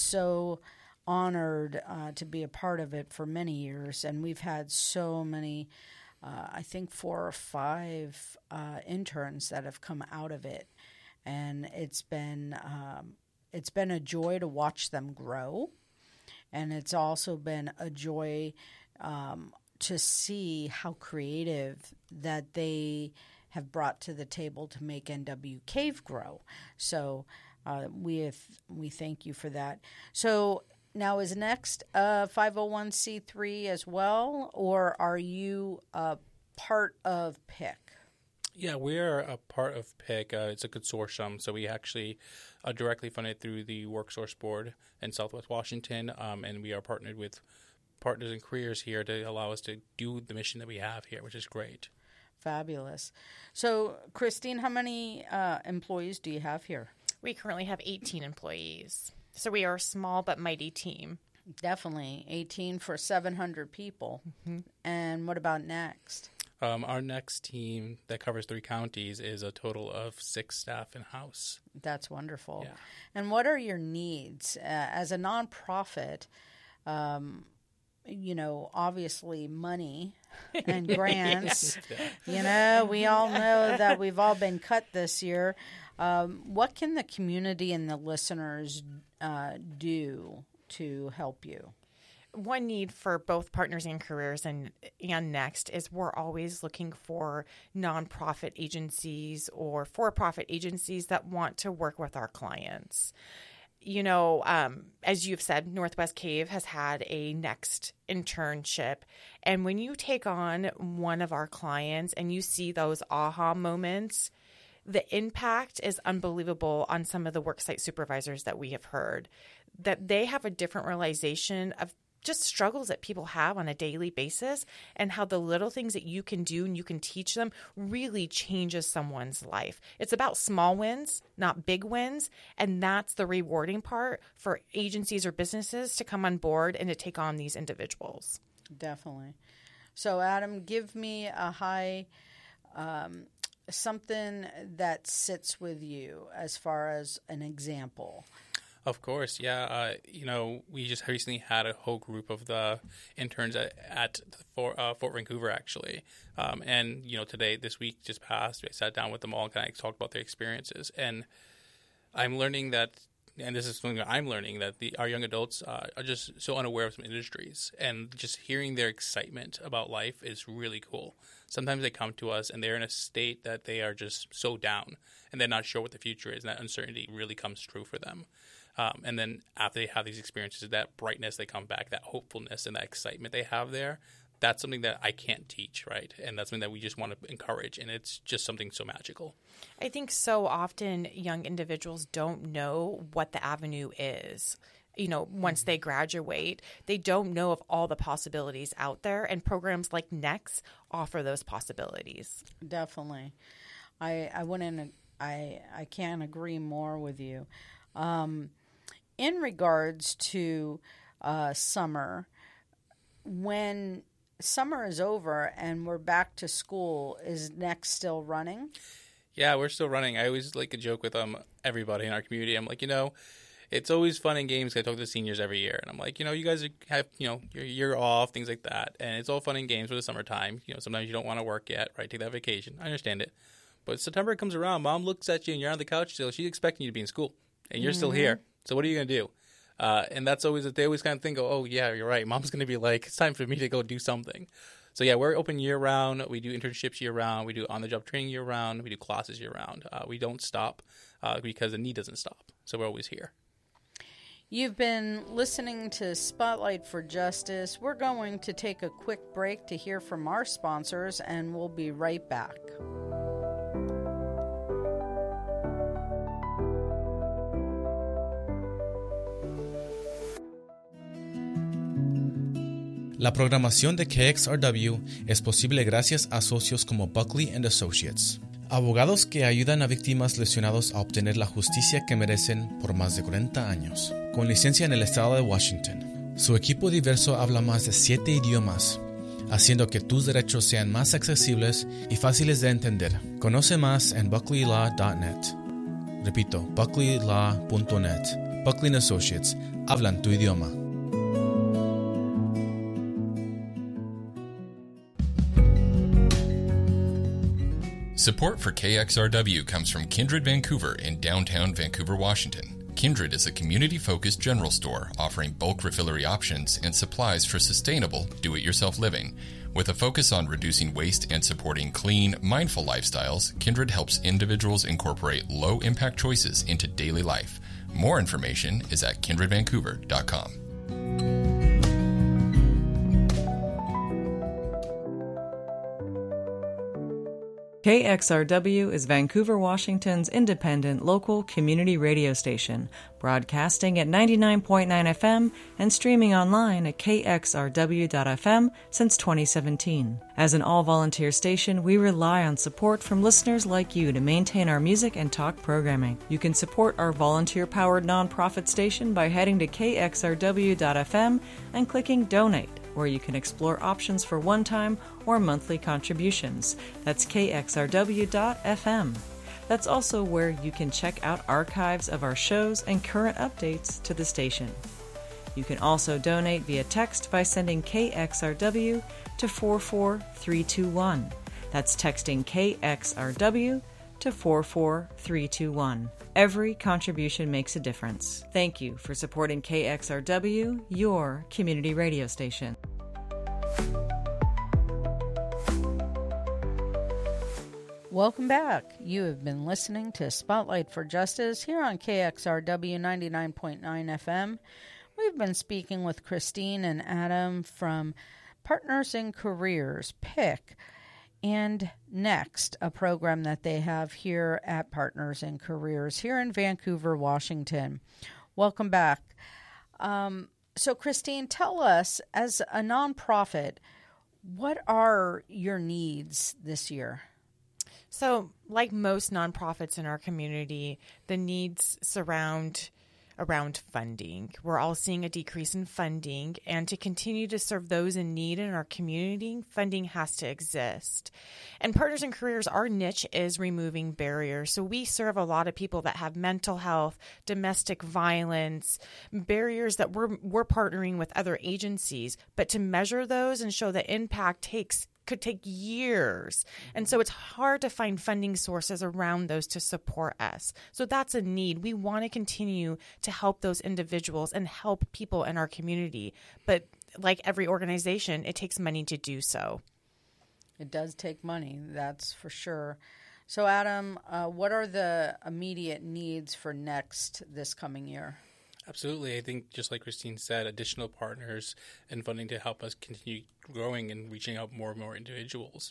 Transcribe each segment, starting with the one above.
so honored to be a part of it for many years, and we've had so many, I think 4 or 5 interns that have come out of it, and it's been a joy to watch them grow, and it's also been a joy to see how creative that they have brought to the table to make NW Cave grow. So we thank you for that. So now, is Next 501c3 as well, or are you a part of PIC? Yeah, we are a part of PIC. It's a consortium, so we actually are directly funded through the WorkSource Board in Southwest Washington, and we are partnered with Partners in Careers here to allow us to do the mission that we have here, which is great. Fabulous. So, Christine, how many employees do you have here? We currently have 18 employees. So we are a small but mighty team. Definitely. 18 for 700 people. Mm-hmm. And what about Next? Our Next team that covers 3 counties is a total of 6 staff in-house. That's wonderful. Yeah. And what are your needs? As a nonprofit, obviously money and grants. We all know that we've all been cut this year. What can the community and the listeners do to help you? One need for both Partners in Careers and Next is we're always looking for nonprofit agencies or for-profit agencies that want to work with our clients. As you've said, Northwest Cave has had a Next internship. And when you take on one of our clients and you see those aha moments, the impact is unbelievable on some of the worksite supervisors that we have heard, that they have a different realization of just struggles that people have on a daily basis and how the little things that you can do and you can teach them really changes someone's life. It's about small wins, not big wins. And that's the rewarding part for agencies or businesses to come on board and to take on these individuals. Definitely. So, Adam, give me a high, something that sits with you as far as an example. Of course, yeah. We just recently had a whole group of the interns at Fort Vancouver, actually. This week just passed, I sat down with them all and kind of talked about their experiences. And I'm learning that, and this is something that I'm learning, that our young adults are just so unaware of some industries. And just hearing their excitement about life is really cool. Sometimes they come to us and they're in a state that they are just so down and they're not sure what the future is. And that uncertainty really comes true for them. And then after they have these experiences, that brightness, they come back, that hopefulness and that excitement they have there, that's something that I can't teach, right? And that's something that we just want to encourage. And it's just something so magical. I think so often young individuals don't know what the avenue is. Once they graduate, they don't know of all the possibilities out there. And programs like Next offer those possibilities. Definitely. I can't agree more with you. In regards to summer, when summer is over and we're back to school, is Next still running? Yeah, we're still running. I always like a joke with everybody in our community. I'm like, it's always fun and games. I talk to the seniors every year, and I'm like, you guys have, your year off, things like that, and it's all fun and games for the summertime. Sometimes you don't want to work yet, right? Take that vacation. I understand it. But September comes around, Mom looks at you and you're on the couch still. She's expecting you to be in school, and you're still here. So what are you going to do? And that's always, they always kind of think, oh, yeah, you're right. Mom's going to be like, it's time for me to go do something. So, yeah, we're open year-round. We do internships year-round. We do on-the-job training year-round. We do classes year-round. We don't stop because the need doesn't stop. So we're always here. You've been listening to Spotlight for Justice. We're going to take a quick break to hear from our sponsors, and we'll be right back. La programación de KXRW es posible gracias a socios como Buckley & Associates, abogados que ayudan a víctimas lesionados a obtener la justicia que merecen por más de 40 años, con licencia en el estado de Washington. Su equipo diverso habla más de 7 idiomas, haciendo que tus derechos sean más accesibles y fáciles de entender. Conoce más en buckleylaw.net. Repito, buckleylaw.net. Buckley & Associates. Hablan tu idioma. Support for KXRW comes from Kindred Vancouver in downtown Vancouver, Washington. Kindred is a community-focused general store offering bulk refillery options and supplies for sustainable, do-it-yourself living. With a focus on reducing waste and supporting clean, mindful lifestyles, Kindred helps individuals incorporate low-impact choices into daily life. More information is at kindredvancouver.com. KXRW is Vancouver, Washington's independent local community radio station, broadcasting at 99.9 FM and streaming online at kxrw.fm since 2017. As an all-volunteer station, we rely on support from listeners like you to maintain our music and talk programming. You can support our volunteer-powered nonprofit station by heading to kxrw.fm and clicking Donate, where you can explore options for one-time or monthly contributions. That's kxrw.fm. That's also where you can check out archives of our shows and current updates to the station. You can also donate via text by sending KXRW to 44321. That's texting KXRW to 44321. Every contribution makes a difference. Thank you for supporting KXRW, your community radio station. Welcome back. You have been listening to Spotlight for Justice here on KXRW 99.9 FM. We've been speaking with Christine and Adam from Partners in Careers, PIC, and Next, a program that they have here at Partners in Careers here in Vancouver, Washington. Welcome back. So, Christine, tell us, as a nonprofit, what are your needs this year? So, like most nonprofits in our community, the needs surround around funding. We're all seeing a decrease in funding, and to continue to serve those in need in our community, funding has to exist. And Partners in Careers, our niche is removing barriers. So we serve a lot of people that have mental health, domestic violence, barriers that we're partnering with other agencies. But to measure those and show the impact could take years. And so it's hard to find funding sources around those to support us. So that's a need. We want to continue to help those individuals and help people in our community. But like every organization, it takes money to do so. It does take money, that's for sure. So, Adam, what are the immediate needs for Next this coming year? Absolutely. I think just like Christine said, additional partners and funding to help us continue growing and reaching out more and more individuals.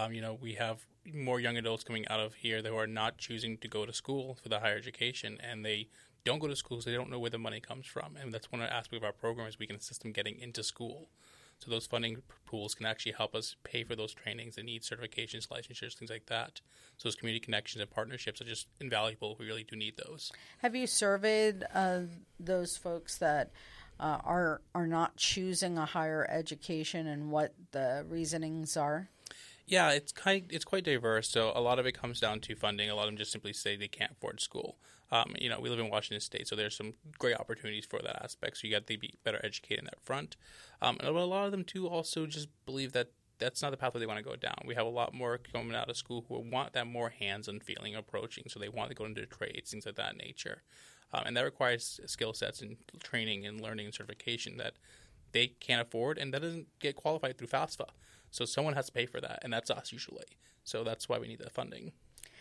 We have more young adults coming out of here who are not choosing to go to school for the higher education, and they don't go to school because they don't know where the money comes from. And that's one aspect of our program is we can assist them getting into school. So those funding pools can actually help us pay for those trainings that need certifications, licensures, things like that. So those community connections and partnerships are just invaluable. We really do need those. Have you surveyed those folks that are not choosing a higher education and what the reasonings are? Yeah, it's quite diverse. So a lot of it comes down to funding. A lot of them just simply say they can't afford school. We live in Washington State, so there's some great opportunities for that aspect. So you got to be better educated in that front. And a lot of them, too, also just believe that that's not the pathway they want to go down. We have a lot more coming out of school who want that more hands-on feeling approaching. So they want to go into trades, things of that nature. And that requires skill sets and training and learning and certification that they can't afford, and that doesn't get qualified through FAFSA. So someone has to pay for that, and that's us usually. So that's why we need that funding.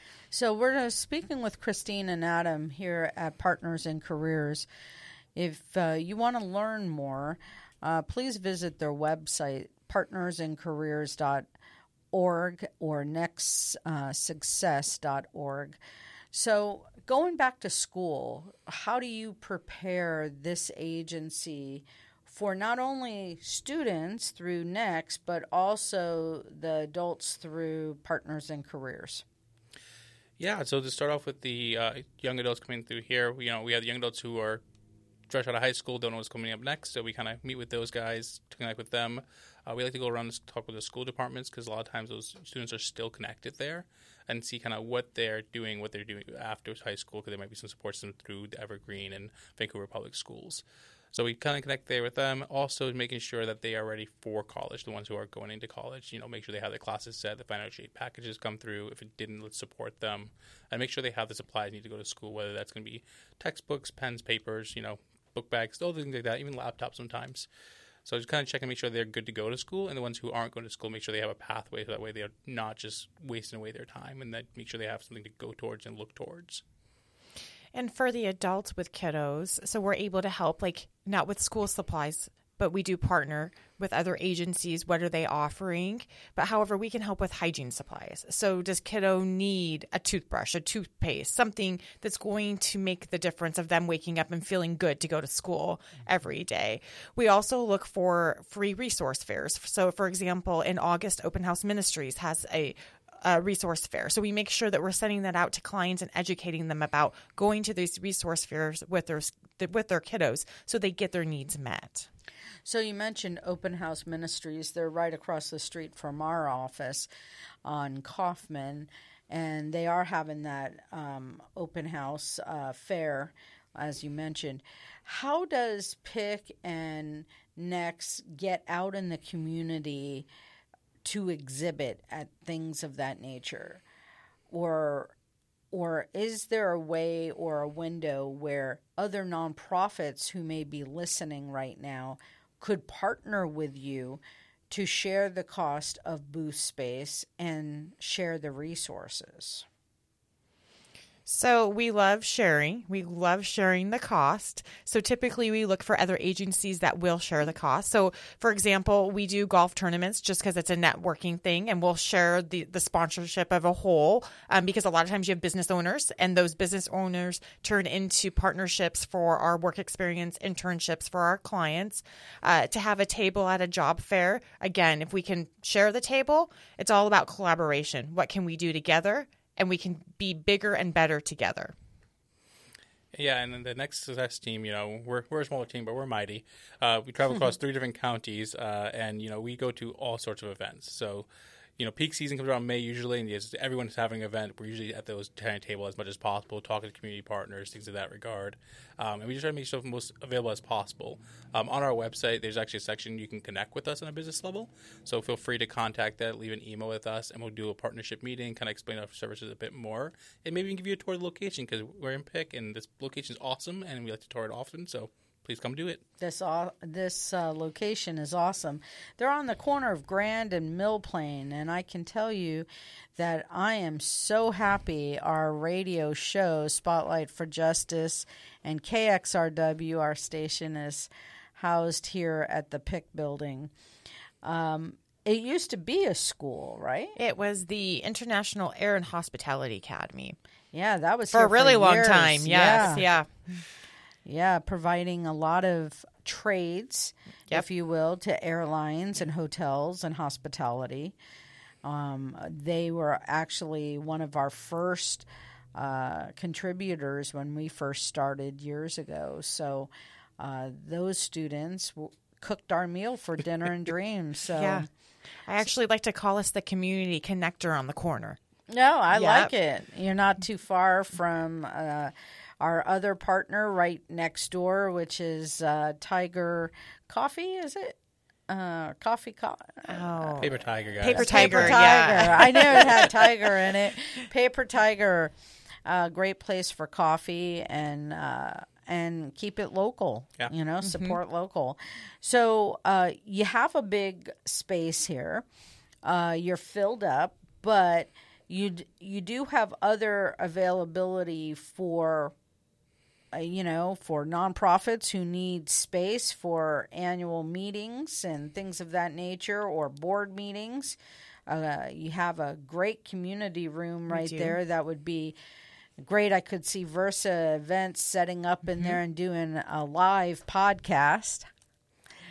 So we're speaking with Christine and Adam here at Partners in Careers. If you want to learn more, please visit their website, partnersincareers.org or nextsuccess.org. So going back to school, how do you prepare this agency for not only students through Next, but also the adults through Partners in Careers? Yeah, so to start off with the young adults coming through here, we have young adults who are fresh out of high school, don't know what's coming up next, so we kind of meet with those guys to connect with them. We like to go around and talk with the school departments because a lot of times those students are still connected there and see kind of what they're doing after high school, because there might be some support system through the Evergreen and Vancouver Public Schools. So we kind of connect there with them. Also making sure that they are ready for college, the ones who are going into college. Make sure they have their classes set, the financial aid packages come through. If it didn't, let's support them. And make sure they have the supplies need to go to school, whether that's going to be textbooks, pens, papers, book bags, all things like that, even laptops sometimes. So just kind of check and make sure they're good to go to school. And the ones who aren't going to school, make sure they have a pathway so that way they're not just wasting away their time, and that make sure they have something to go towards and look towards. And for the adults with kiddos, so we're able to help, not with school supplies, but we do partner with other agencies. What are they offering? But however, we can help with hygiene supplies. So does kiddo need a toothbrush, a toothpaste, something that's going to make the difference of them waking up and feeling good to go to school every day? We also look for free resource fairs. So for example, in August, Open House Ministries has a resource fair. So we make sure that we're sending that out to clients and educating them about going to these resource fairs with their kiddos so they get their needs met. So you mentioned Open House Ministries. They're right across the street from our office on Kaufman, and they are having that open house fair, as you mentioned. How does PIC and NEX get out in the community to exhibit at things of that nature? Or is there a way or a window where other nonprofits who may be listening right now could partner with you to share the cost of booth space and share the resources? So we love sharing. We love sharing the cost. So typically we look for other agencies that will share the cost. So for example, we do golf tournaments just because it's a networking thing, and we'll share the sponsorship of a whole because a lot of times you have business owners, and those business owners turn into partnerships for our work experience internships for our clients. To have a table at a job fair, again, if we can share the table, it's all about collaboration. What can we do together? And we can be bigger and better together. Yeah, and then the Next Success team, we're a smaller team, but we're mighty. We travel across 3 different counties, and, we go to all sorts of events. So, peak season comes around May usually, and everyone's having an event. We're usually at those dining table as much as possible, talking to community partners, things of that regard. And we just try to make stuff most available as possible. On our website, there's actually a section you can connect with us on a business level. So feel free to contact that, leave an email with us, and we'll do a partnership meeting, kind of explain our services a bit more, and maybe even give you a tour of the location, because we're in PIC, and this location is awesome, and we like to tour it often, so please come do it. This location is awesome. They're on the corner of Grand and Mill Plain, and I can tell you that I am so happy our radio show, Spotlight for Justice, and KXRW, our station, is housed here at the PIC building. It used to be a school, right? It was the International Air and Hospitality Academy. Yeah, that was for a really long time. Yes, yeah. Yeah, providing a lot of trades, if you will, to airlines and hotels and hospitality. They were actually one of our first contributors when we first started years ago. So those students cooked our meal for dinner and dreams. So yeah. I actually like to call us the community connector on the corner. No, I like it. You're not too far from our other partner right next door, which is Tiger Coffee, is it? Paper Tiger, guys. Paper Tiger, yeah. I knew it had Tiger in it. Paper Tiger, great place for coffee and keep it local, support local. So you have a big space here. You're filled up, but you do have other availability for for nonprofits who need space for annual meetings and things of that nature, or board meetings. You have a great community room right there. That would be great. I could see Versa Events setting up in there and doing a live podcast.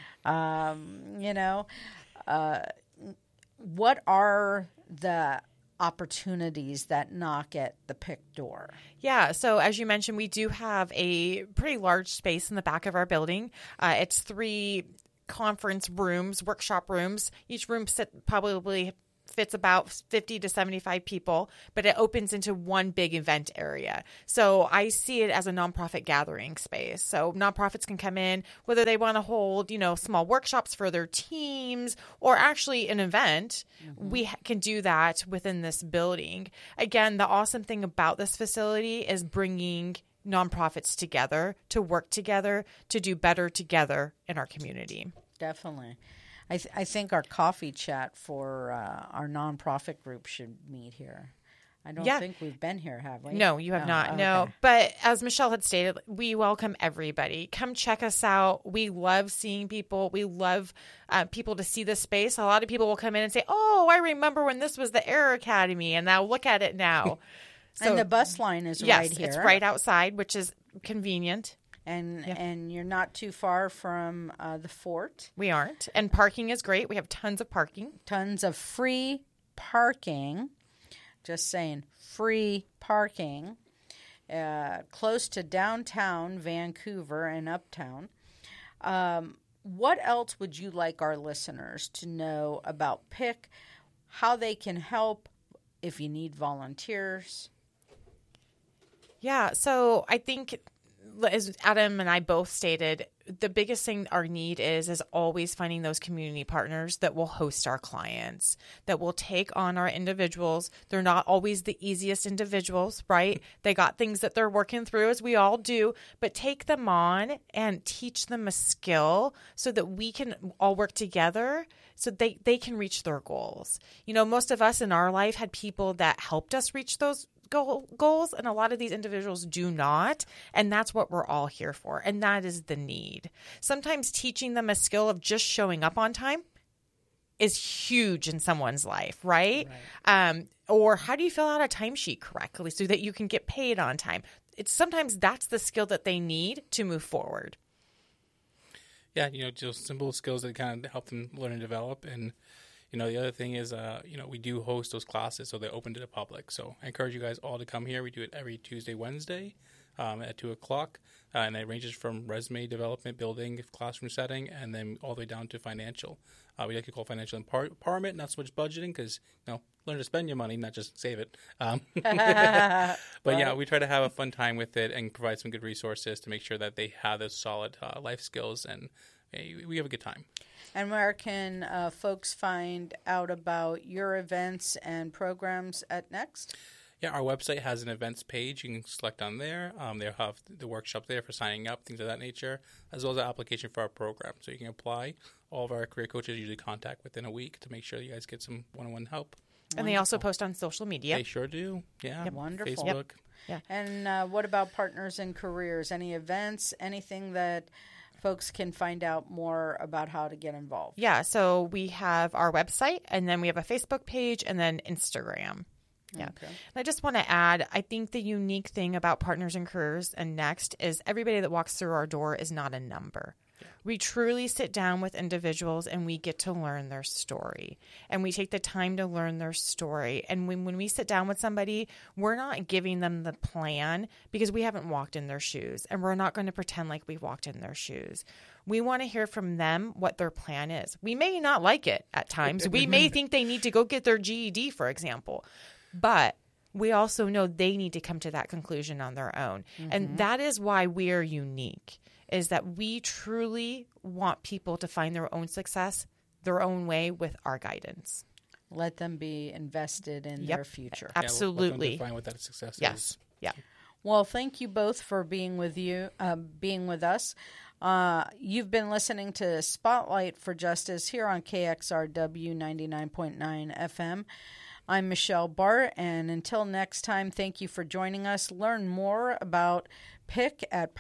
What are the opportunities that knock at the PIC door? Yeah. So as you mentioned, we do have a pretty large space in the back of our building. It's 3 conference rooms, workshop rooms. Each room probably fits about 50 to 75 people, but it opens into one big event area. So I see it as a nonprofit gathering space. So nonprofits can come in, whether they want to hold, small workshops for their teams or actually an event. We can do that within this building. Again, the awesome thing about this facility is bringing nonprofits together to work together to do better together in our community. Definitely. I think our coffee chat for our nonprofit group should meet here. I don't think we've been here, have we? No, you have not. No. Okay. But as Michelle had stated, we welcome everybody. Come check us out. We love seeing people. We love people to see this space. A lot of people will come in and say, oh, I remember when this was the Air Academy, and now look at it now. And the bus line is right here. It's right outside, which is convenient. And you're not too far from the fort. We aren't. And parking is great. We have tons of parking. Tons of free parking. Just saying, free parking. Close to downtown Vancouver and uptown. What else would you like our listeners to know about PIC? How they can help if you need volunteers? Yeah, so I think, as Adam and I both stated, the biggest thing our need is always finding those community partners that will host our clients, that will take on our individuals. They're not always the easiest individuals, right? They got things that they're working through, as we all do, but take them on and teach them a skill so that we can all work together so they can reach their goals. Most of us in our life had people that helped us reach those goals, and a lot of these individuals do not, and that's what we're all here for, and that is the need. Sometimes teaching them a skill of just showing up on time is huge in someone's life, right? Or how do you fill out a timesheet correctly so that you can get paid on time? Sometimes that's the skill that they need to move forward. Yeah, just simple skills that kind of help them learn and develop. And the other thing is, we do host those classes, so they're open to the public. So I encourage you guys all to come here. We do it every Tuesday, Wednesday at 2:00. And it ranges from resume development, building, classroom setting, and then all the way down to financial. We like to call financial empowerment, not so much budgeting, because, learn to spend your money, not just save it. But yeah, we try to have a fun time with it and provide some good resources to make sure that they have those solid life skills, and we have a good time. And where can folks find out about your events and programs at Next? Yeah, our website has an events page. You can select on there. They'll have the workshop there for signing up, things of that nature, as well as an application for our program. So you can apply. All of our career coaches usually contact within a week to make sure you guys get some one-on-one help. And they also post on social media. They sure do. Yeah. Yep. Wonderful. Facebook. Yep. Yeah. And what about Partners in Careers? Any events, anything that folks can find out more about how to get involved? Yeah, so we have our website, and then we have a Facebook page, and then Instagram. Yeah. Okay. And I just want to add, I think the unique thing about Partners in Careers and Next is everybody that walks through our door is not a number. Yeah. We truly sit down with individuals and we get to learn their story, and we take the time to learn their story. And when we sit down with somebody, we're not giving them the plan because we haven't walked in their shoes, and we're not going to pretend like we walked in their shoes. We want to hear from them what their plan is. We may not like it at times. We may think they need to go get their GED, for example. But we also know they need to come to that conclusion on their own. Mm-hmm. And that is why we are unique, is that we truly want people to find their own success, their own way with our guidance. Let them be invested in their future. Absolutely. Let them define what that success is. Yeah. Well, thank you both for being with us. You've been listening to Spotlight for Justice here on KXRW 99.9 FM. I'm Michelle Bart, and until next time, thank you for joining us. Learn more about PIC at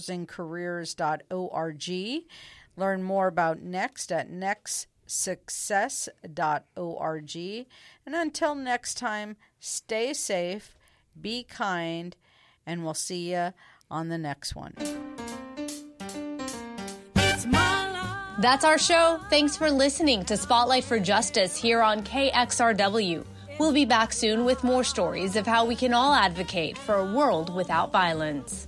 partnersincareers.org. Learn more about Next at nextsuccess.org. And until next time, stay safe, be kind, and we'll see you on the next one. That's our show. Thanks for listening to Spotlight for Justice here on KXRW. We'll be back soon with more stories of how we can all advocate for a world without violence.